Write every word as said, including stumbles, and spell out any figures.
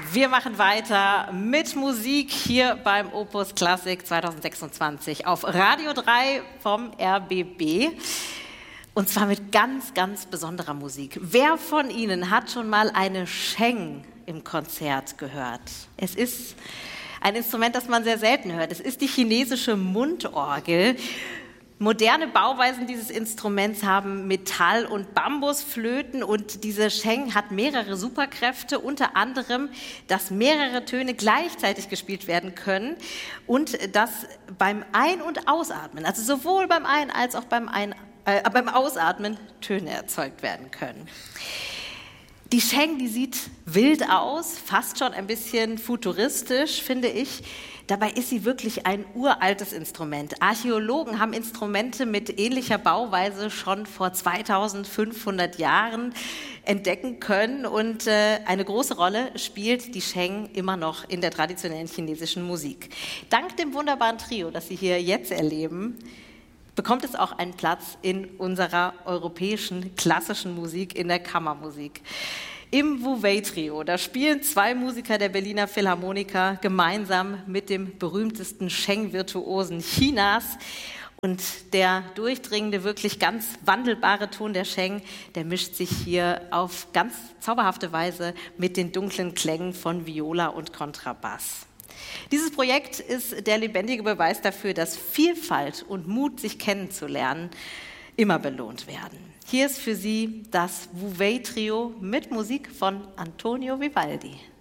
Wir machen weiter mit Musik hier beim Opus Classic zwanzig sechsundzwanzig auf Radio drei vom R B B. Und zwar mit ganz, ganz besonderer Musik. Wer von Ihnen hat schon mal eine Sheng im Konzert gehört? Es ist ein Instrument, das man sehr selten hört. Es ist die chinesische Mundorgel. Moderne Bauweisen dieses Instruments haben Metall- und Bambusflöten und diese Sheng hat mehrere Superkräfte, unter anderem, dass mehrere Töne gleichzeitig gespielt werden können und dass beim Ein- und Ausatmen, also sowohl beim Ein- als auch beim, Ein- äh, beim Ausatmen Töne erzeugt werden können. Die Sheng, die sieht wild aus, fast schon ein bisschen futuristisch, finde ich. Dabei ist sie wirklich ein uraltes Instrument. Archäologen haben Instrumente mit ähnlicher Bauweise schon vor zweitausendfünfhundert Jahren entdecken können. Und äh, eine große Rolle spielt die Sheng immer noch in der traditionellen chinesischen Musik. Dank dem wunderbaren Trio, das Sie hier jetzt erleben, bekommt es auch einen Platz in unserer europäischen klassischen Musik, in der Kammermusik. Im Wu Wei Trio, da spielen zwei Musiker der Berliner Philharmoniker gemeinsam mit dem berühmtesten Sheng-Virtuosen Chinas. Und der durchdringende, wirklich ganz wandelbare Ton der Sheng, der mischt sich hier auf ganz zauberhafte Weise mit den dunklen Klängen von Viola und Kontrabass. Dieses Projekt ist der lebendige Beweis dafür, dass Vielfalt und Mut, sich kennenzulernen, immer belohnt werden. Hier ist für Sie das Wu Wei Trio mit Musik von Antonio Vivaldi.